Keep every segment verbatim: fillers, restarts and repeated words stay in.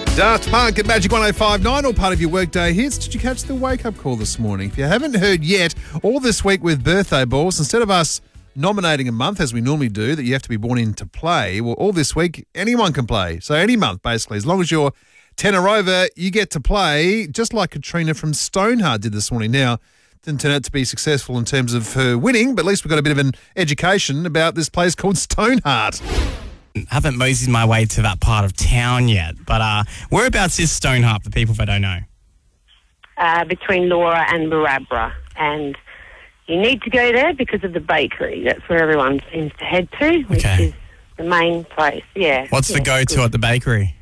Daft Punk at Magic one oh five point nine, all part of your workday hits. Did you catch the wake-up call this morning? If you haven't heard yet, all this week with birthday balls, instead of us nominating a month, as we normally do, that you have to be born in to play, well, all this week, anyone can play. So any month, basically. As long as you're ten or over, you get to play, just like Katrina from Stoneheart did this morning. Now, didn't turn out to be successful in terms of her winning, but at least we got a bit of an education about this place called Stoneheart. I haven't moseyed my way to that part of town yet, but uh, whereabouts is Stoneheart for people that don't know? Uh, between Laura and Barabra, and you need to go there because of the bakery. That's where everyone seems to head to, which Okay. is the main place. Yeah. What's yeah, the go-to good. at the bakery?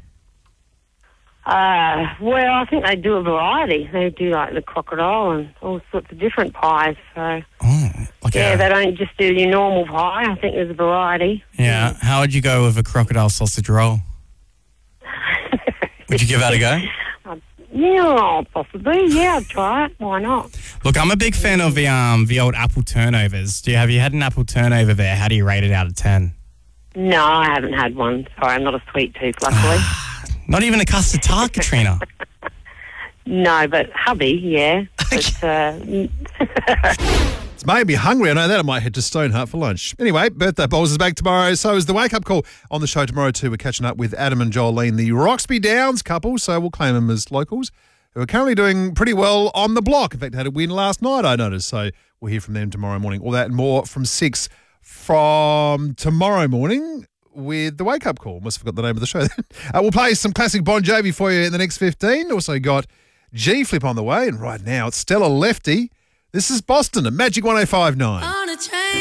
Uh, well, I think they do a variety. They do like the crocodile and all sorts of different pies. So Oh, like yeah, a, they don't just do your normal pie. I think there's a variety. yeah. How would you go with a crocodile sausage roll? Would you give that a go? Yeah, possibly. Yeah, I'd try it. Why not? Look, I'm a big fan of the um the old apple turnovers. Do you have you had an apple turnover there? How do you rate it out of ten? No, I haven't had one. Sorry, I'm not a sweet tooth, luckily. Not even a custard tart, Katrina. No, but hubby, yeah. But, uh, It's made me hungry. I know that. I might head to Stoneheart for lunch. Anyway, Birthday Bowls is back tomorrow. So is the wake-up call on the show tomorrow too. We're catching up with Adam and Jolene, the Roxby Downs couple, so we'll claim them as locals, who are currently doing pretty well on the block. In fact, had a win last night, I noticed. So we'll hear from them tomorrow morning. All that and more from six from tomorrow morning with the wake-up call. Must have forgot the name of the show then. Uh, we'll play some classic Bon Jovi for you in the next fifteen. Also got G-Flip on the way. And right now, it's Stella Lefty. This is Boston at Magic one oh five point nine.